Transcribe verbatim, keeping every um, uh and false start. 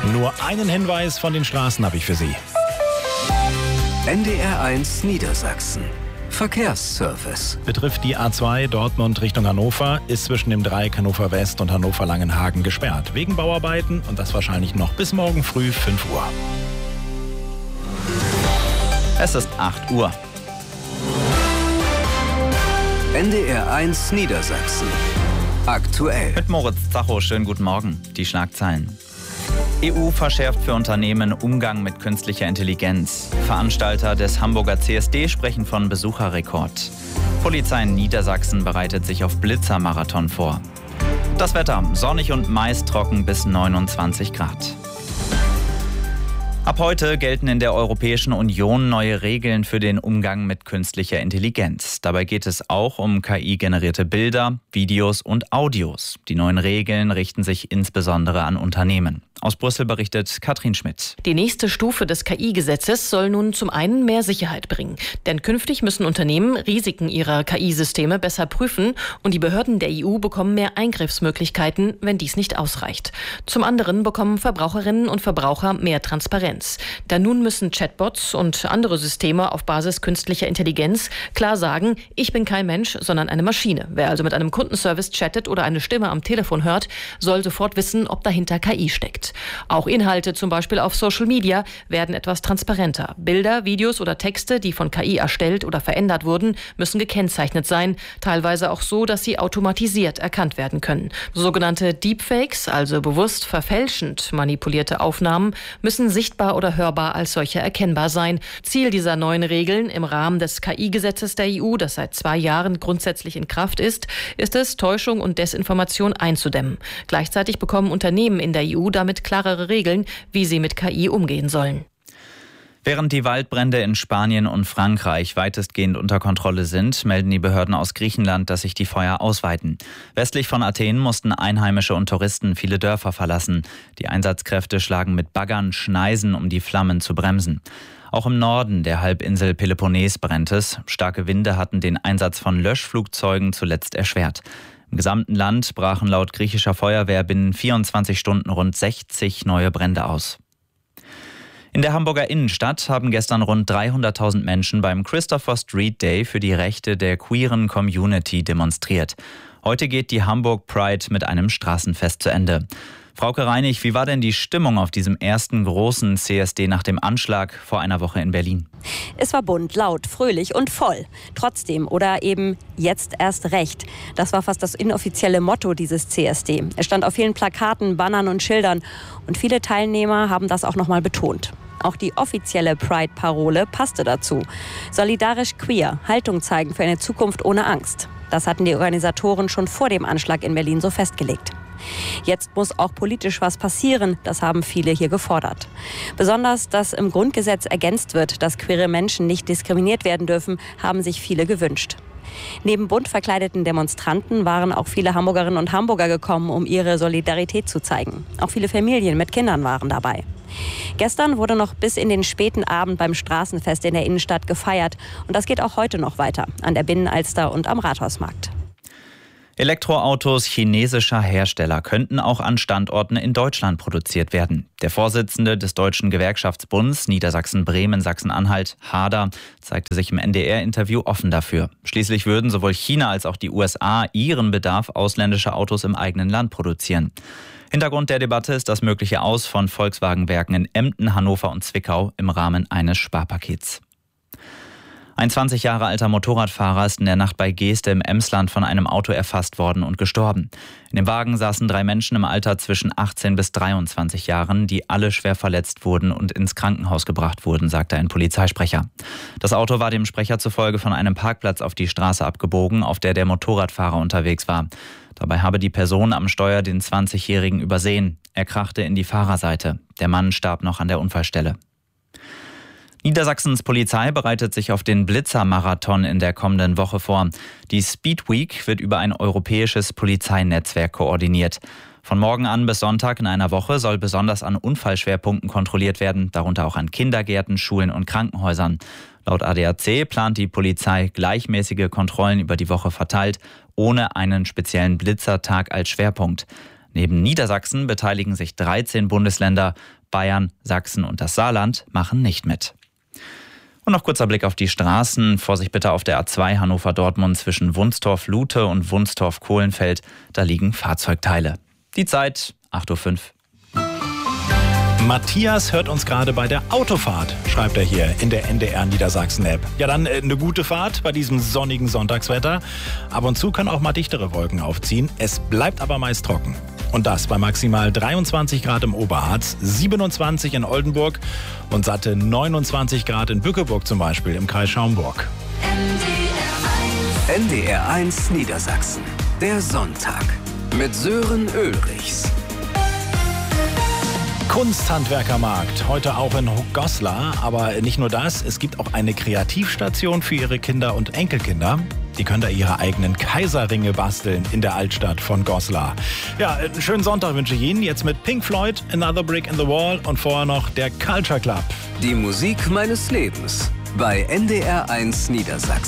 Nur einen Hinweis von den Straßen habe ich für Sie. N D R eins Niedersachsen. Verkehrsservice. Betrifft die A zwei Dortmund Richtung Hannover, ist zwischen dem Dreieck Hannover West und Hannover Langenhagen gesperrt. Wegen Bauarbeiten und das wahrscheinlich noch bis morgen früh fünf Uhr. Es ist acht Uhr. N D R eins Niedersachsen. Aktuell. Mit Moritz Zacho, schönen guten Morgen. Die Schlagzeilen. E U verschärft für Unternehmen Umgang mit künstlicher Intelligenz. Veranstalter des Hamburger C S D sprechen von Besucherrekord. Polizei in Niedersachsen bereitet sich auf Blitzermarathon vor. Das Wetter: sonnig und meist trocken bis neunundzwanzig Grad. Ab heute gelten in der Europäischen Union neue Regeln für den Umgang mit künstlicher Intelligenz. Dabei geht es auch um K I-generierte Bilder, Videos und Audios. Die neuen Regeln richten sich insbesondere an Unternehmen. Aus Brüssel berichtet Katrin Schmidt. Die nächste Stufe des K I-Gesetzes soll nun zum einen mehr Sicherheit bringen. Denn künftig müssen Unternehmen Risiken ihrer K I-Systeme besser prüfen und die Behörden der E U bekommen mehr Eingriffsmöglichkeiten, wenn dies nicht ausreicht. Zum anderen bekommen Verbraucherinnen und Verbraucher mehr Transparenz. Denn nun müssen Chatbots und andere Systeme auf Basis künstlicher Intelligenz klar sagen, ich bin kein Mensch, sondern eine Maschine. Wer also mit einem Kundenservice chattet oder eine Stimme am Telefon hört, soll sofort wissen, ob dahinter K I steckt. Auch Inhalte, zum Beispiel auf Social Media, werden etwas transparenter. Bilder, Videos oder Texte, die von K I erstellt oder verändert wurden, müssen gekennzeichnet sein. Teilweise auch so, dass sie automatisiert erkannt werden können. Sogenannte Deepfakes, also bewusst verfälschend manipulierte Aufnahmen, müssen sichtbar oder hörbar als solche erkennbar sein. Ziel dieser neuen Regeln im Rahmen des K I-Gesetzes der E U, das seit zwei Jahren grundsätzlich in Kraft ist, ist es, Täuschung und Desinformation einzudämmen. Gleichzeitig bekommen Unternehmen in der E U damit klarere Regeln, wie sie mit K I umgehen sollen. Während die Waldbrände in Spanien und Frankreich weitestgehend unter Kontrolle sind, melden die Behörden aus Griechenland, dass sich die Feuer ausweiten. Westlich von Athen mussten Einheimische und Touristen viele Dörfer verlassen. Die Einsatzkräfte schlagen mit Baggern Schneisen, um die Flammen zu bremsen. Auch im Norden der Halbinsel Peloponnes brennt es. Starke Winde hatten den Einsatz von Löschflugzeugen zuletzt erschwert. Im gesamten Land brachen laut griechischer Feuerwehr binnen vierundzwanzig Stunden rund sechzig neue Brände aus. In der Hamburger Innenstadt haben gestern rund dreihunderttausend Menschen beim Christopher Street Day für die Rechte der queeren Community demonstriert. Heute geht die Hamburg Pride mit einem Straßenfest zu Ende. Frauke Reinig, wie war denn die Stimmung auf diesem ersten großen C S D nach dem Anschlag vor einer Woche in Berlin? Es war bunt, laut, fröhlich und voll. Trotzdem oder eben jetzt erst recht. Das war fast das inoffizielle Motto dieses C S D. Es stand auf vielen Plakaten, Bannern und Schildern. Und viele Teilnehmer haben das auch nochmal betont. Auch die offizielle Pride-Parole passte dazu. Solidarisch queer, Haltung zeigen für eine Zukunft ohne Angst. Das hatten die Organisatoren schon vor dem Anschlag in Berlin so festgelegt. Jetzt muss auch politisch was passieren, das haben viele hier gefordert. Besonders, dass im Grundgesetz ergänzt wird, dass queere Menschen nicht diskriminiert werden dürfen, haben sich viele gewünscht. Neben bunt verkleideten Demonstranten waren auch viele Hamburgerinnen und Hamburger gekommen, um ihre Solidarität zu zeigen. Auch viele Familien mit Kindern waren dabei. Gestern wurde noch bis in den späten Abend beim Straßenfest in der Innenstadt gefeiert. Und das geht auch heute noch weiter, an der Binnenalster und am Rathausmarkt. Elektroautos chinesischer Hersteller könnten auch an Standorten in Deutschland produziert werden. Der Vorsitzende des Deutschen Gewerkschaftsbunds Niedersachsen-Bremen, Sachsen-Anhalt, Hader, zeigte sich im N D R-Interview offen dafür. Schließlich würden sowohl China als auch die U S A ihren Bedarf ausländischer Autos im eigenen Land produzieren. Hintergrund der Debatte ist das mögliche Aus von Volkswagen-Werken in Emden, Hannover und Zwickau im Rahmen eines Sparpakets. Ein zwanzig Jahre alter Motorradfahrer ist in der Nacht bei Geeste im Emsland von einem Auto erfasst worden und gestorben. In dem Wagen saßen drei Menschen im Alter zwischen achtzehn bis dreiundzwanzig Jahren, die alle schwer verletzt wurden und ins Krankenhaus gebracht wurden, sagte ein Polizeisprecher. Das Auto war dem Sprecher zufolge von einem Parkplatz auf die Straße abgebogen, auf der der Motorradfahrer unterwegs war. Dabei habe die Person am Steuer den zwanzigjährigen übersehen. Er krachte in die Fahrerseite. Der Mann starb noch an der Unfallstelle. Niedersachsens Polizei bereitet sich auf den Blitzermarathon in der kommenden Woche vor. Die Speed Week wird über ein europäisches Polizeinetzwerk koordiniert. Von morgen an bis Sonntag in einer Woche soll besonders an Unfallschwerpunkten kontrolliert werden, darunter auch an Kindergärten, Schulen und Krankenhäusern. Laut A D A C plant die Polizei gleichmäßige Kontrollen über die Woche verteilt, ohne einen speziellen Blitzertag als Schwerpunkt. Neben Niedersachsen beteiligen sich dreizehn Bundesländer. Bayern, Sachsen und das Saarland machen nicht mit. Und noch kurzer Blick auf die Straßen. Vorsicht bitte auf der A zwei Hannover-Dortmund zwischen Wunstorf-Lute und Wunstorf-Kohlenfeld. Da liegen Fahrzeugteile. Die Zeit acht Uhr fünf. Matthias hört uns gerade bei der Autofahrt, schreibt er hier in der N D R Niedersachsen-App. Ja, dann äh, eine gute Fahrt bei diesem sonnigen Sonntagswetter. Ab und zu können auch mal dichtere Wolken aufziehen. Es bleibt aber meist trocken. Und das bei maximal dreiundzwanzig Grad im Oberharz, siebenundzwanzig in Oldenburg und satte neunundzwanzig Grad in Bückeburg zum Beispiel im Kreis Schaumburg. N D R eins Niedersachsen. Der Sonntag mit Sören Ulrichs. Kunsthandwerkermarkt, heute auch in Goslar. Aber nicht nur das, es gibt auch eine Kreativstation für ihre Kinder und Enkelkinder. Die können da ihre eigenen Kaiserringe basteln in der Altstadt von Goslar. Ja, einen schönen Sonntag wünsche ich Ihnen. Jetzt mit Pink Floyd, Another Brick in the Wall und vorher noch der Culture Club. Die Musik meines Lebens bei N D R eins Niedersachsen.